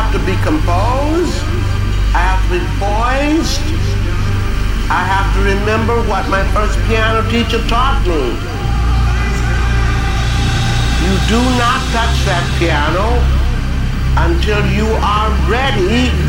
have to be composed. I have to be poised. I have to remember what my first piano teacher taught me. You do not touch that piano until you are ready